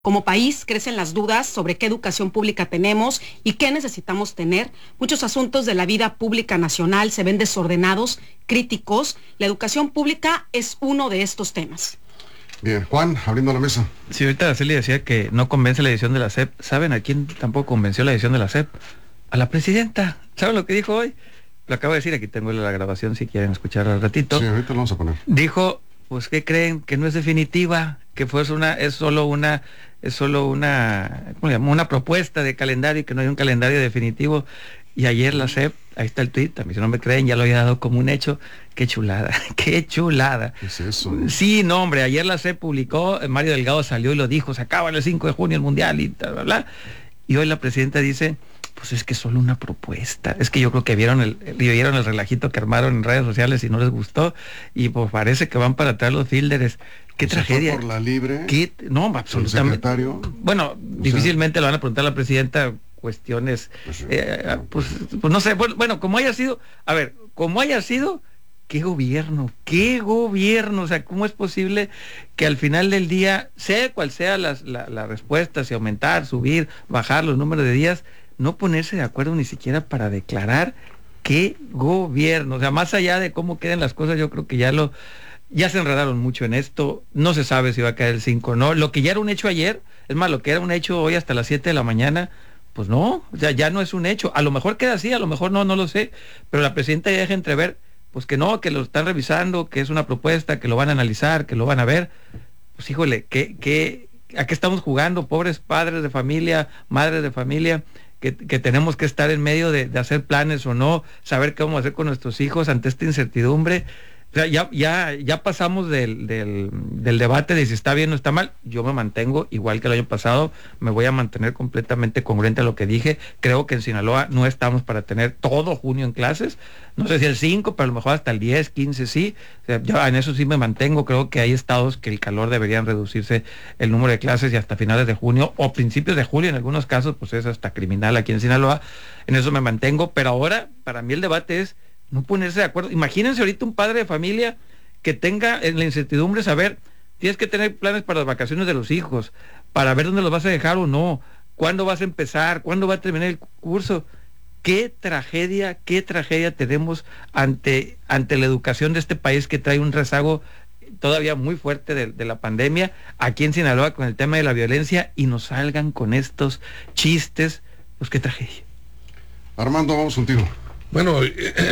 Como país crecen las dudas sobre qué educación pública tenemos y qué necesitamos tener. Muchos asuntos de la vida pública nacional se ven desordenados, críticos. La educación pública es uno de estos temas. Bien, Juan, abriendo la mesa. Sí, ahorita Araceli decía que no convence la edición de la SEP. ¿Saben a quién tampoco convenció la edición de la SEP? A la presidenta. ¿Saben lo que dijo hoy? Lo acabo de decir, aquí tengo la grabación si quieren escuchar al ratito. Sí, ahorita lo vamos a poner. Dijo, pues, ¿qué creen? Que no es definitiva, que es solo una, ¿cómo le llamo? Una propuesta de calendario y que no hay un calendario definitivo. Y ayer la SEP, ahí está el tuit, a mí si no me creen, ya lo había dado como un hecho. Qué chulada, qué chulada. ¿Qué es eso? Sí, no, hombre, ayer la SEP publicó, Mario Delgado salió y lo dijo, se acaba el 5 de junio el Mundial y tal, bla, bla. Y hoy la presidenta dice, pues es que es solo una propuesta. Es que yo creo que vieron el relajito que armaron en redes sociales y no les gustó. Y pues parece que van para atrás los fílderes. Qué tragedia. Por la libre. No, absolutamente. El secretario. Bueno, difícilmente le van a preguntar a la presidenta cuestiones. Pues no sé. Bueno, como haya sido, a ver, como haya sido, qué gobierno. O sea, ¿cómo es posible que al final del día, sea cual sea la respuesta, si aumentar, subir, bajar los números de días, no ponerse de acuerdo ni siquiera para declarar qué gobierno? O sea, más allá de cómo queden las cosas, yo creo que ya se enredaron mucho en esto, no se sabe si va a caer el 5 o no. Lo que ya era un hecho ayer, es más, lo que era un hecho hoy hasta las 7 de la mañana, pues no, ya no es un hecho. A lo mejor queda así, a lo mejor no lo sé, pero la presidenta ya deja entrever, pues que no, que lo están revisando, que es una propuesta, que lo van a analizar, que lo van a ver. Pues híjole, ¿a qué estamos jugando? Pobres padres de familia, madres de familia, que tenemos que estar en medio de hacer planes o no, saber qué vamos a hacer con nuestros hijos ante esta incertidumbre. O sea, ya pasamos del debate de si está bien o está mal. Yo me mantengo igual que el año pasado, me voy a mantener completamente congruente a lo que dije. Creo que en Sinaloa no estamos para tener todo junio en clases, no sé si el 5, pero a lo mejor hasta el 10, 15 sí. O sea, yo en eso sí me mantengo. Creo que hay estados que el calor deberían reducirse el número de clases y hasta finales de junio o principios de julio en algunos casos, pues es hasta criminal aquí en Sinaloa. En eso me mantengo, pero ahora para mí el debate es no ponerse de acuerdo. Imagínense ahorita un padre de familia que tenga en la incertidumbre saber, tienes que tener planes para las vacaciones de los hijos, para ver dónde los vas a dejar o no, cuándo vas a empezar, cuándo va a terminar el curso. Qué tragedia tenemos ante la educación de este país, que trae un rezago todavía muy fuerte de la pandemia, aquí en Sinaloa con el tema de la violencia, y nos salgan con estos chistes. Pues qué tragedia. Armando, vamos contigo. Bueno,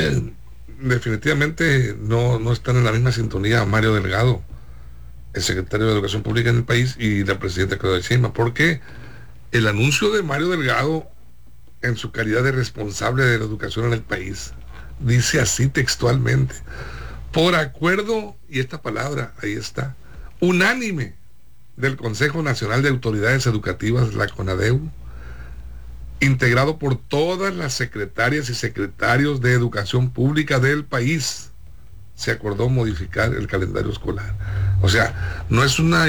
definitivamente no están en la misma sintonía Mario Delgado, el secretario de Educación Pública en el país, y la presidenta Claudia Sheinbaum, porque el anuncio de Mario Delgado en su calidad de responsable de la educación en el país dice así textualmente: por acuerdo, y esta palabra ahí está, unánime del Consejo Nacional de Autoridades Educativas, la CONADEU, integrado por todas las secretarias y secretarios de educación pública del país, se acordó modificar el calendario escolar. O sea, no es una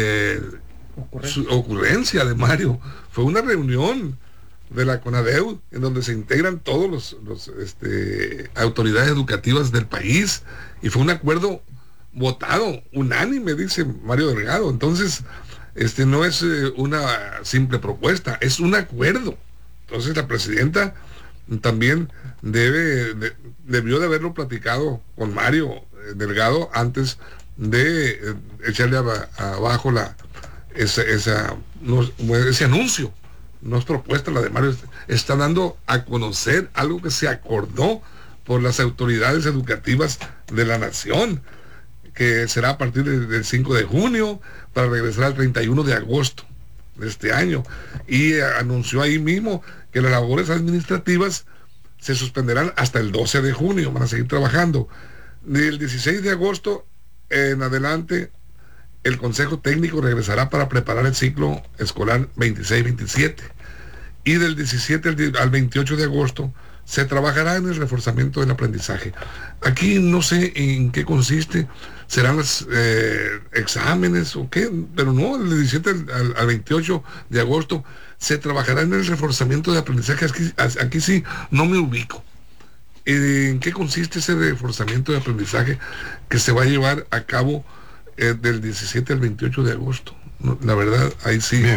ocurrencia de Mario, fue una reunión de la CONADEU en donde se integran todos los autoridades educativas del país, y fue un acuerdo votado, unánime, dice Mario Delgado. Entonces, no es una simple propuesta, es un acuerdo. Entonces la presidenta también debió de haberlo platicado con Mario Delgado antes de echarle abajo ese anuncio. No es propuesta la de Mario, está dando a conocer algo que se acordó por las autoridades educativas de la nación, que será a partir del 5 de junio para regresar al 31 de agosto de este año, y anunció ahí mismo que las labores administrativas se suspenderán hasta el 12 de junio, van a seguir trabajando. Del 16 de agosto en adelante, el Consejo Técnico regresará para preparar el ciclo escolar 26-27, y del 17 al 28 de agosto se trabajará en el reforzamiento del aprendizaje. Aquí no sé en qué consiste, serán los exámenes o qué, pero no, del 17 al 28 de agosto se trabajará en el reforzamiento de aprendizaje. Aquí sí no me ubico. ¿En qué consiste ese reforzamiento de aprendizaje que se va a llevar a cabo del 17 al 28 de agosto? la verdad, ahí sí. Bien.